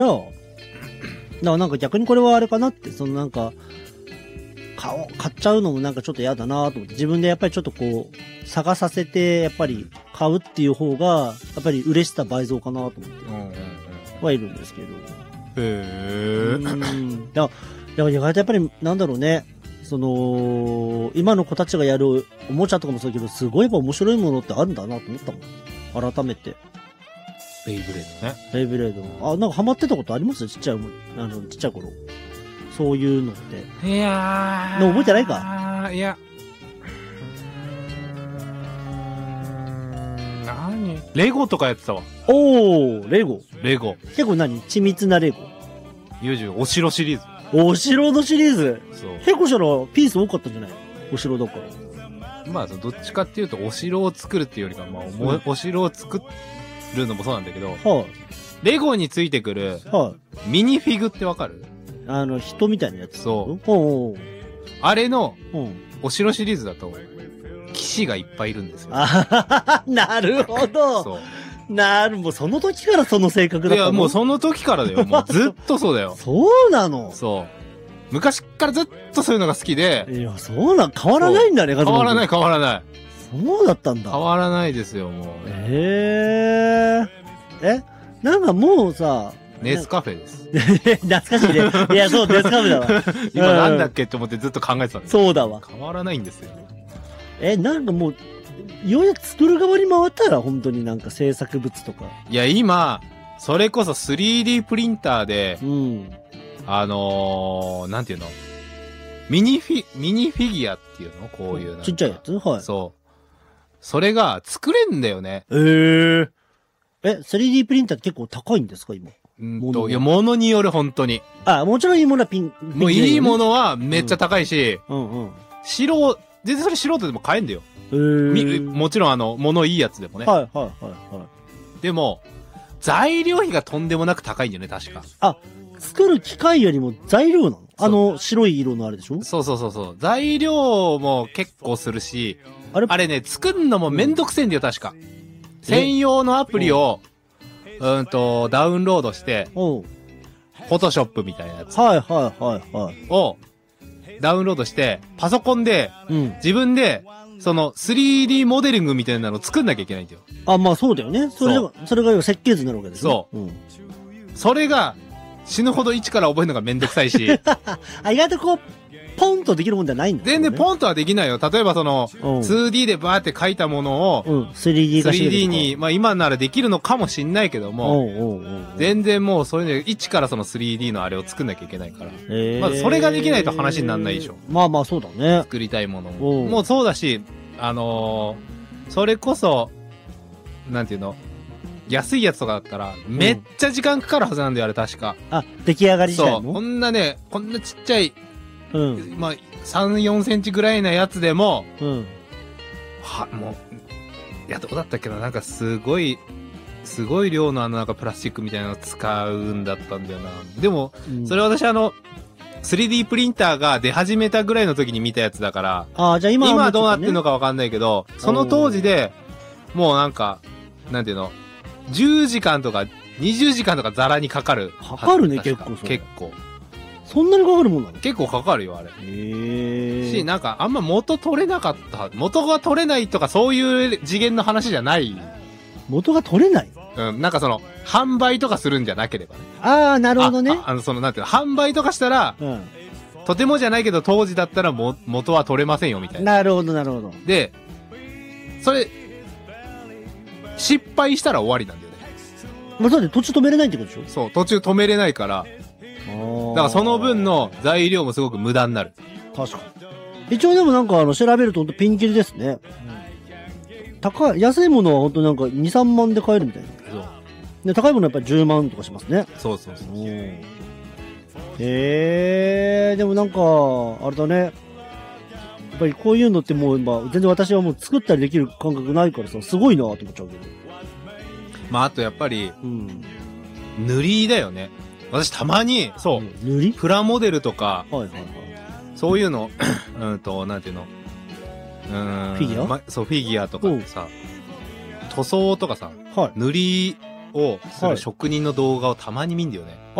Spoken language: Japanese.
からなんか逆にこれはあれかなって、そのなんか、買っちゃうのもなんかちょっと嫌だなと思って、自分でやっぱりちょっとこう、探させて、やっぱり買うっていう方が、やっぱり嬉しさ倍増かなと思って、はいるんですけど。 へー。 いや、意外とやっぱり、なんだろうね。その、今の子たちがやるおもちゃとかもそうだけど、すごいやっぱ面白いものってあるんだなと思ったもん。改めて。 ベイブレードね。 ベイブレード。なんかハマってたことありますちっちゃい頃。そういうのって。 いやー。覚えてないか？ いや。レゴとかやってたわ。 おー、レゴ。結構緻密なレゴ。 お城シリーズ。 お城のシリーズ。 そう。 結構したらピース多かったんじゃない？お城だから。 まあ、どっちかっていうと、お城を作るっていうよりか、まあ、お城を作るのもそうなんだけど、 はい。 レゴについてくる、 はい。 ミニフィグってわかる？ 人みたいなやつ。 そう。 おうあれの、 うん。 お城シリーズだと、騎士がいっぱいいるんですよ。 あはは、なるほど。 そう。 もうその時からその性格だったの？ いや、もうその時からだよ。もうずっとそうだよ。 そうなの？ そう。昔からずっとそういうのが好きで。 いや、変わらないんだね、 変わらない。 そうだったんだ。 変わらないですよ、もう。 なんかもうさ、 ネスカフェです。 懐かしいね。いや、そう、ネスカフェだわ。 今なんだっけって思ってずっと考えてたんです。 そうだわ。 変わらないんですよ。 なんかもう、ようやく作る側に回ったら、本当になんか制作物とか。 いや、今、それこそ 3D プリンターで、 うん。 なんていうの？ミニフィギュアっていうの？こういうの。 ちっちゃいやつ？はい。 そう。それが作れんだよね。 3D プリンターって結構高いんですか、今？ いや、物による、本当に。 もちろんいいものはもういいものはめっちゃ高いし、全然それ素人でも買えんだよ。もちろん物いいやつでもね。でも、材料費がとんでもなく高いんだよね、確か。 作る機械よりも材料なの？白い色のあれでしょ？ そう。材料も結構するし、あれね、作るのもめんどくせえんだよ、確か。専用のアプリを、ダウンロードして、フォトショップみたいなやつ。を、ダウンロードして、パソコンで、自分で、その 3D モデリングみたいなのを作んなきゃいけないんだよ。 まあそうだよね。それが設計図になるわけですね。 そう。それが、死ぬほど一から覚えるのがめんどくさいし。 意外とこう、ポンとできるもんじゃないんだ、ね。 全然ポンとはできないよ。例えば2D でバーって書いたものを、3D に、まあ今ならできるのかもしんないけども、全然もうそういうの、一からその 3D のあれを作んなきゃいけないから。まずそれができないと話にならないでしょ。 まあそうだね。 作りたいものも。もうそうだし、それこそ、なんていうの、安いやつとかだったら、めっちゃ時間かかるはずなんだよ、あれ確か。 出来上がり自体も？ そう。こんなちっちゃい、まあ、3、4センチぐらいなやつでも、もう、いや、どうだったっけな、なんかすごい量のなんかプラスチックみたいなのを使うんだったんだよな。でも、それ私3D プリンターが出始めたぐらいの時に見たやつだから、 じゃあ今どうなってんのかわかんないけど、その当時で、もうなんか、なんていうの、10時間とか20時間とかザラにかかる。 かかるね、結構。 結構。 そんなにかかるもんなの？ 結構かかるよ、あれ。し、なんかあんま元が取れないとかそういう次元の話じゃない。 元が取れない？ なんか販売とかするんじゃなければね。 なるほどね。 なんていうの、販売とかしたら、とてもじゃないけど当時だったら元は取れませんよ、みたいな。 なるほど。 で、それ、失敗したら終わりなんだよね。 だって途中止めれないってことでしょ？ そう、途中止めれないから、だからその分の材料もすごく無駄になる。 確かに。一応でもなんか調べるとほんとピンキリですね。安いものはほんとなんか2、3万で買えるみたいな。 そう。 で、高いものはやっぱり10万とかしますね。 そう。 でもなんか、あれだね。やっぱりこういうのってもう全然私はもう作ったりできる感覚ないからさ、すごいなと思っちゃうけど。 まああとやっぱり、塗りだよね。私たまに、そう、 塗り？ プラモデルとか、そういうの、なんていうの、 フィギュア？ そう、フィギュアとかさ、塗装とかさ、塗りをする職人の動画をたまに見んだよね。